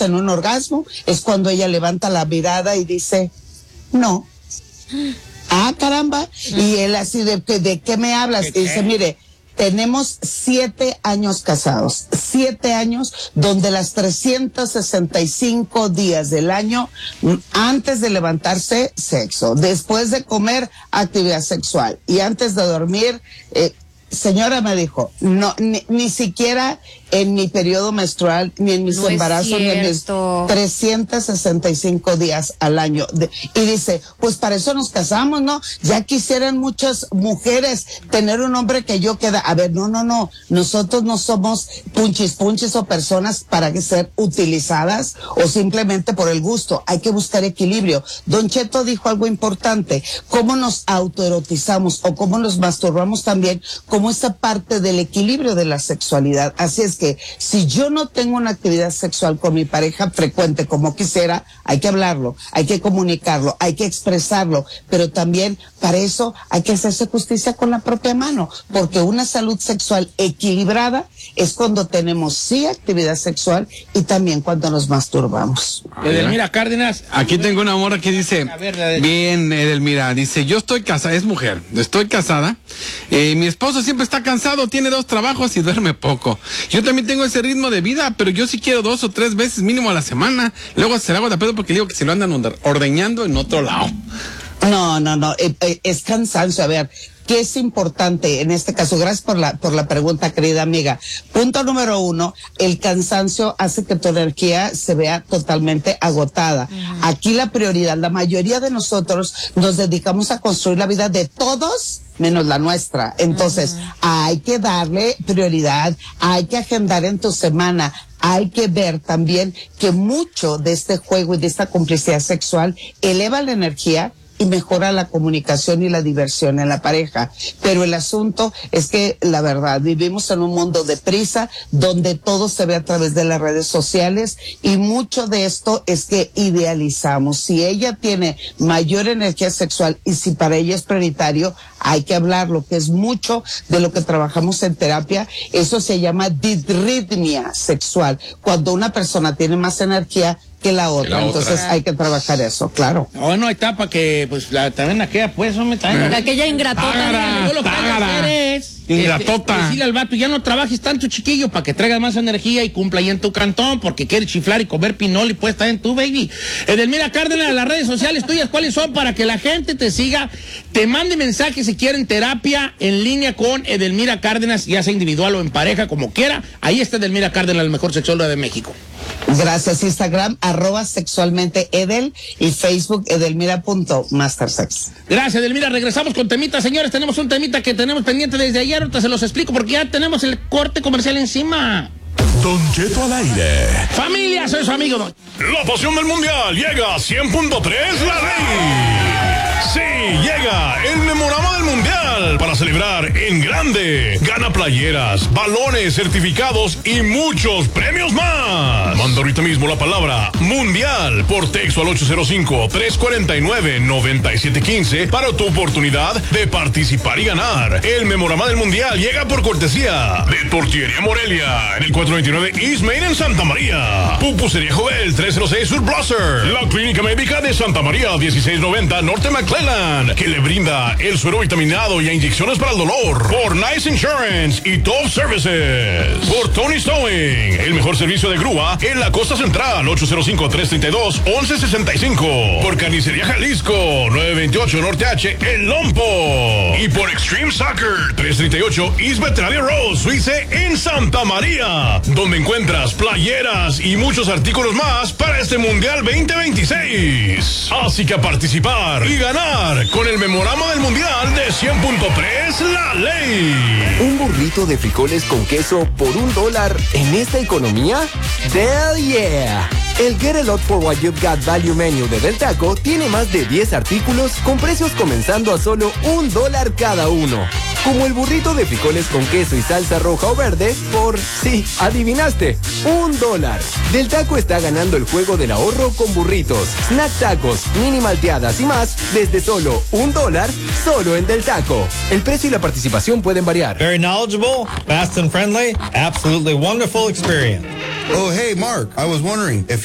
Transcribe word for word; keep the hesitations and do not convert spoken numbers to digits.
en un orgasmo, es cuando ella levanta la mirada y dice, no. Ah, caramba. Y él así, ¿de, de, de qué me hablas? Y dice, mire, tenemos siete años casados, siete años donde las trescientos sesenta y cinco días del año, antes de levantarse, sexo, después de comer, actividad sexual, y antes de dormir, eh, señora me dijo, no, ni, ni siquiera en mi periodo menstrual, ni en mis no embarazos, ni en mis trescientos sesenta y cinco días al año. De, y dice, pues para eso nos casamos, ¿no? Ya quisieran muchas mujeres tener un hombre que yo queda. A ver, no, no, no. Nosotros no somos punchis punchis o personas para que ser utilizadas o simplemente por el gusto. Hay que buscar equilibrio. Don Cheto dijo algo importante. Cómo nos autoerotizamos o cómo nos masturbamos también, como esa parte del equilibrio de la sexualidad. Así es que si yo no tengo una actividad sexual con mi pareja frecuente como quisiera, hay que hablarlo, hay que comunicarlo, hay que expresarlo, pero también para eso hay que hacerse justicia con la propia mano, porque una salud sexual equilibrada es cuando tenemos sí actividad sexual y también cuando nos masturbamos. Edelmira Cárdenas. Aquí tengo una morra que dice, ver, bien, Edelmira, dice, yo estoy casada, es mujer, estoy casada, eh, mi esposo siempre está cansado, tiene dos trabajos y duerme poco. Yo también tengo ese ritmo de vida, pero yo sí quiero dos o tres veces mínimo a la semana. Luego se le hago de pedo porque digo que se lo andan ordeñando en otro lado. No, no, no, eh, eh, es cansancio. A ver, ¿qué es importante en este caso? Gracias por la, por la pregunta, querida amiga. Punto número uno, el cansancio hace que tu energía se vea totalmente agotada. Uh-huh. Aquí la prioridad, la mayoría de nosotros nos dedicamos a construir la vida de todos menos la nuestra. Entonces, uh-huh. hay que darle prioridad, hay que agendar en tu semana, hay que ver también que mucho de este juego y de esta complicidad sexual eleva la energía y mejora la comunicación y la diversión en la pareja. Pero el asunto es que, la verdad, vivimos en un mundo de prisa, donde todo se ve a través de las redes sociales, y mucho de esto es que idealizamos. Si ella tiene mayor energía sexual y si para ella es prioritario, hay que hablarlo, que es mucho de lo que trabajamos en terapia. Eso se llama disritmia sexual, cuando una persona tiene más energía que la otra, que la entonces otra. Hay que trabajar eso, claro. Bueno, etapa que, pues, la, también aquella, pues, hombre, también. Eh. Aquella ingratota. Tágara, lo que hay que hacer es, ingratota. Este, decirle al vato, ya no trabajes tanto, chiquillo, para que traigas más energía y cumpla ahí en tu cantón, porque quieres chiflar y comer pinol y puedes estar en tu baby. Edelmira Cárdenas, las redes sociales tuyas, ¿cuáles son para que la gente te siga, te mande mensajes si quieren terapia en línea con Edelmira Cárdenas, ya sea individual o en pareja, como quiera? Ahí está Edelmira Cárdenas, la mejor sexóloga de México. Gracias. Instagram, arroba sexualmente Edel, y Facebook, edelmira.mastersex. Gracias, Edelmira. Regresamos con temita, señores. Tenemos un temita que tenemos pendiente desde ayer. Ahorita se los explico porque ya tenemos el corte comercial encima. Don Cheto al aire. Familia, soy su amigo Don. La pasión del mundial llega a cien punto tres La Ley. Sí, llega el memorama del mundial para celebrar en grande. Gana playeras, balones, certificados y muchos premios más. Manda ahorita mismo la palabra mundial por texto al ocho cero cinco, tres cuatro nueve, nueve siete uno cinco para tu oportunidad de participar y ganar. El memorama del mundial llega por cortesía de Tortillería Morelia en el cuatrocientos veintinueve East Main en Santa María. Pupusería Jovel trescientos seis Sur Blosser. La Clínica Médica de Santa María dieciséis noventa Norte McClellan, que le brinda el suero vitaminado y inyecciones para el dolor. Por Nice Insurance y Top Services. Por Tony Stowing, el mejor servicio de grúa en la costa central, ocho cero cinco, tres tres dos, once sesenta y cinco. Por Carnicería Jalisco, nueve veintiocho Norte H, El Lompo. Y por Extreme Soccer, trescientos treinta y ocho East Veterinaria Road, Suize en Santa María, donde encuentras playeras y muchos artículos más para este Mundial veinte veintiséis. Así que a participar y ganar con el memorama del Mundial de cien punto tres La Ley. ¿Un burrito de frijoles con queso por un dólar en esta economía? ¡Hell yeah! El Get a Lot for What You've Got Value Menu de Del Taco tiene más de diez artículos con precios comenzando a solo un dólar cada uno. Como el burrito de frijoles con queso y salsa roja o verde por, sí, adivinaste, un dólar. Del Taco está ganando el juego del ahorro con burritos, snack tacos, mini malteadas y más desde solo un dólar, solo en Del Taco. El precio y la participación pueden variar. Very knowledgeable, fast and friendly, absolutely wonderful experience. Oh, hey, Mark, I was wondering if